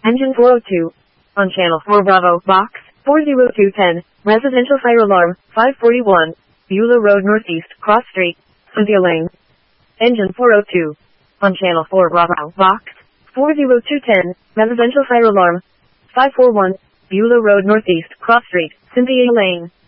Engine 402. On channel 4 Bravo, box 40210, residential fire alarm, 541, Beulah Road Northeast, Cross Street, Cynthia Lane. Engine 402. On channel 4 Bravo, box 40210, residential fire alarm, 541, Beulah Road Northeast, Cross Street, Cynthia Lane.